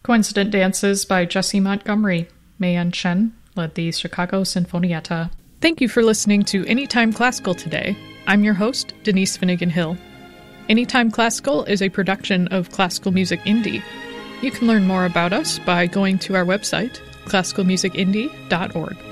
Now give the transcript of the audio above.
Coincident Dances by Jessie Montgomery. Meian Chen led the Chicago Sinfonietta. Thank you for listening to Anytime Classical today. I'm your host, Denise Finnegan Hill. Anytime Classical is a production of Classical Music Indie. You can learn more about us by going to our website, classicalmusicindie.org.